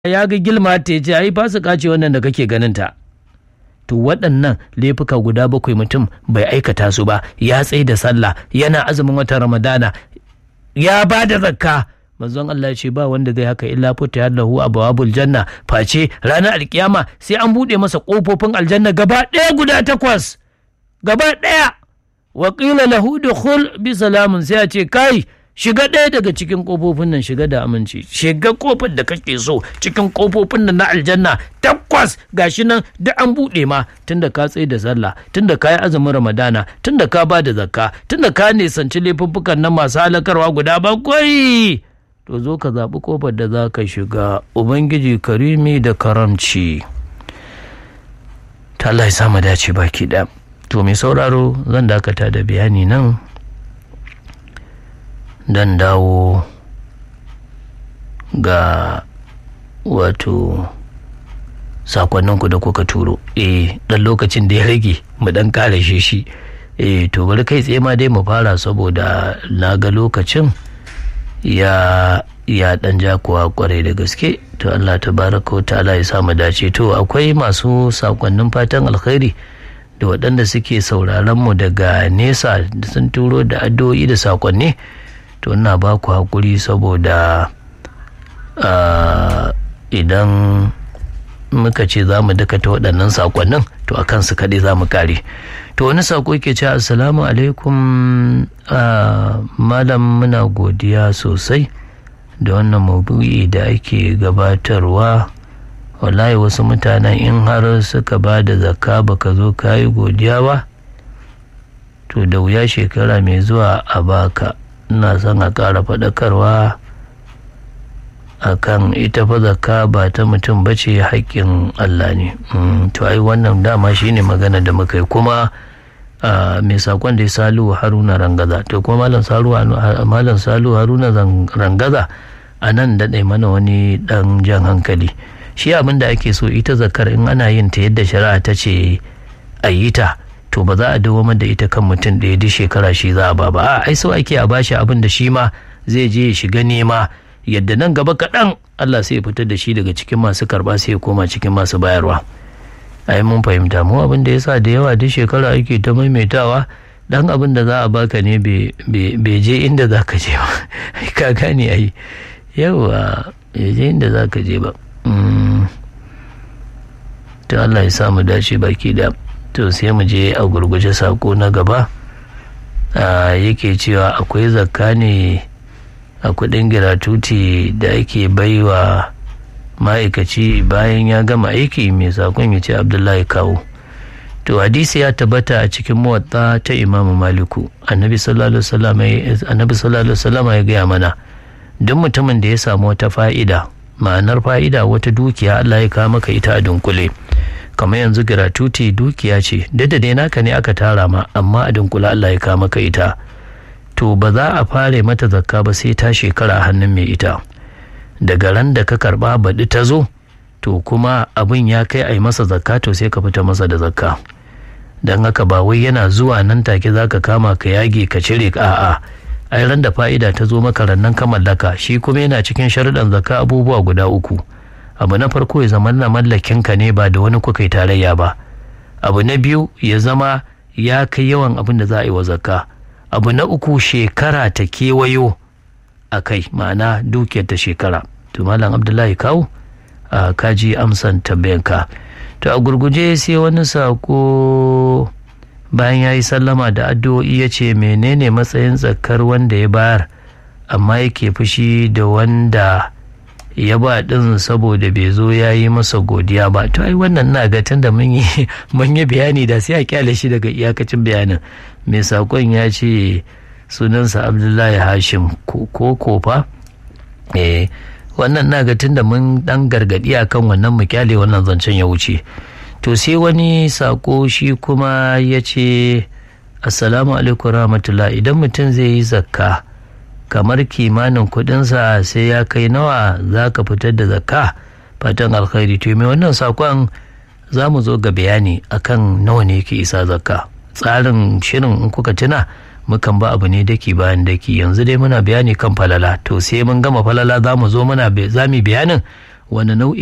ya ga gilma ta ce ai fasika ce wannan da kake ganin ta. To waɗannan laifuka guda 7 mutum bai aikata su ba, ya tsaye da sallah, yana azumin watan Ramadana, ya ba da zakka. Manzon Allah ya ce ba wanda zai haka illa futa lahu abwabul janna, face ranar alkiyama sai an buɗe masa ƙofofin aljanna gaba ɗaya guda 8 gaba ɗaya. Wa qila lahu dukhul bi salamun, sai a ce kai shiga ɗaya daga cikin ƙofofin nan, shiga da aminci, shiga ƙofar da kake so cikin ƙofofin nan na aljanna 8 gashi nan duk an buɗe ma, tunda ka tsaye da sallah, tunda ka yi azumin Ramadana, tunda ka ba da zakka, tunda ka nisanci laifuffukan nan masu halakarwa guda 7. To zo ka zaɓi ƙofar da za ka shiga. Ubangiji karimi da karamci, ta Allah ya samu dace baki ɗaya. To mai sauraro zan dakata da bayani nan, dan dawo ga wato sakonninku da kuka turo. Dan lokacin da ya rage mu dan kare shi. To bari kai tsaye ma dai mu fara, saboda na ga lokacin ya dan ja kuwa kwarai da gaske. To Allah tabaraka wa ta'ala ya samu dace. To akwai masu sakonnin fatan alkhairi da waɗanda suke sauraron mu daga nesa da sun turo da addu'o'i da sakonni. To ina ba ku hakuri, saboda idan muka ce za mu dakata waɗannan sakonnin to a kansu kaɗai za mu kare. To wani sako ke ce assalamu alaikum malam, muna godiya sosai da wannan maudu'i da ake gabatarwa. Wallahi wasu mutanen in har suka ba da zakka baka zo ka yi godiya ba, to da wuya shekara mai zuwa a baka. Ina son a ƙara faɗakarwa akan ita fa zakka ba ta mutum ba ce, haƙƙin Allah ne. To ai wannan dama shine magana da muka yi. Kuma mai sakon da ya Salu Haruna Rangaza, to kuma malam Salu Haruna Rangaza a nan daɗe mana wani ɗan jan hankali. Shi abin da ake so, ita zakkar in ana yin ta yadda shari'a ta ce a yi ta, to ba za a dawamar da ita kan mutum da ya duk shekara shi za a ba. Ai so ake a bashi abin da shi ma zai je ya shiga nema, yadda nan gaba kaɗan Allah sai ya fitar da shi daga cikin masu karɓa sai ya koma cikin masu bayarwa. Ai mun fahimta. Mu abin da ya sa da yawa duk shekara ake ta maimaitawa, dan abin da za a baka ne bai je inda za ka je ba. Ka gane ai, yawa bai je inda za ka je ba. To Allah ya samu dace baki da. To sai mu je a gurguje sako na gaba. Yake cewa akwai zakka ne a kudin giratuti da ake baiwa ma'aikaci bayan ya gama aiki. Mai sakon ya ce Abdullahi Kawo. To hadisi ya tabbata a cikin muwatta ta Imam Maliku. Annabi sallallahu alaihi wasallam ya gaya mana, duk mutumin da ya samu wata fa'ida, ma'anar fa'ida wata dukiya Allah ya kawo maka ita a dunkule. Kamar yanzu gratuity dukiya ce, da dai naka ne aka tara ma, amma a dunkula Allah ya kawo maka ita. To ba za a fare mata zakka ba sai ta shekara a hannun mai ita. Daga ran da ka karba baɗi ta zo, to kuma abin ya kai a yi masa zakka, to sai ka fita masa da zakka. Don haka ba wai yana zuwa nan take za ka kama ka yage ka cire, a'a. Ai ran da fa'ida ta zo maka rannan ka mallaka. Shi kuma yana cikin sharuɗan zakka abubuwa guda 3. Abu na farko ya zama na mallakinka ne, ba da wani kuka yi tarayya ba. Abu na biyu ya zama ya kai yawan abin da za a yi wa zakka. Abu na 3 shekara ta kewayo a kai, ma'ana dukiyar ta shekara. To malam Abdullahi Kawo, kaji amsan tambayanka. To a gurguje sai wani sako bayan ya yi sallama da addu'o'i ya ce menene matsayin zakkar wanda ya bayar amma yake fushi da wanda ya ba din saboda bai zo ya yi masa godiya ba. To ai wannan na ga tunda mun yi bayani da sai a kyale shi daga iyakacin bayanin. Mai sakon ya ce sunansa Abdullahi Hashim ko kofa. Wannan na ga tunda mun dan gargadi akan wannan mu kyale wannan zancen ya wuce. To sai wani sako shi kuma ya ce assalamu alaikum rahmatullah, idan mutum zai yi zakka kamar kimanin kudinsa sai ya kai nawa za ka fitar da zakka? Fatan alkhairi. To mai wannan sakon za mu zo ga bayani akan nawa ne yake isa zakka. Tsarin shirin in kuka tuna mukan ba abu ne daki bayan daki. Yanzu dai muna bayani kan falala, to sai mun gama falala za mu zo za mu bayanin wani nau'i